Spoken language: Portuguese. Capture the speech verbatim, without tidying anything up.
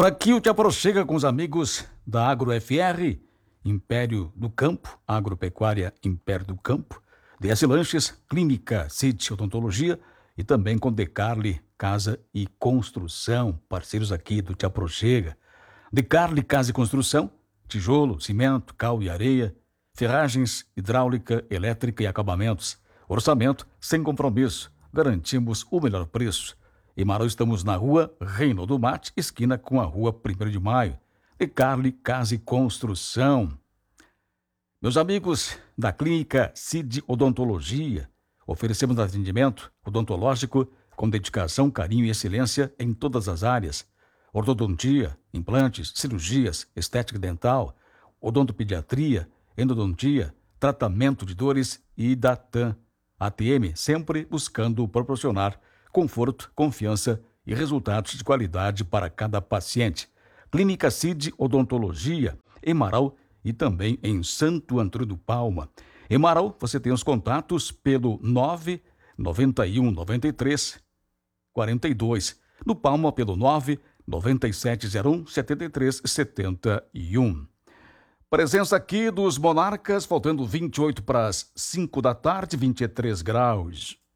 Por aqui o Te Aproxega com os amigos da Agro F R, Império do Campo, Agropecuária Império do Campo, D S Lanches, Clínica City Odontologia e também com Decarli Casa e Construção, parceiros aqui do Te Aproxega. Decarli Casa e Construção, tijolo, cimento, cal e areia, ferragens, hidráulica, elétrica e acabamentos. Orçamento sem compromisso, garantimos o melhor preço. Em Marau estamos na rua Reino do Mate, esquina com a rua primeiro de maio. Decarli Casa e Construção. Meus amigos da Clínica Cid Odontologia, oferecemos atendimento odontológico com dedicação, carinho e excelência em todas as áreas. Ortodontia, implantes, cirurgias, estética dental, odontopediatria, endodontia, tratamento de dores e Datan. A T M sempre buscando proporcionar conforto, confiança e resultados de qualidade para cada paciente. Clínica Cid Odontologia, em Marau e também em Santo Antônio do Palma. Em Marau, você tem os contatos pelo nove nove um nove três quarenta e dois. No Palma, pelo nove nove sete zero um sete três sete um. Presença aqui dos Monarcas, faltando vinte e oito para as cinco da tarde, vinte e três graus.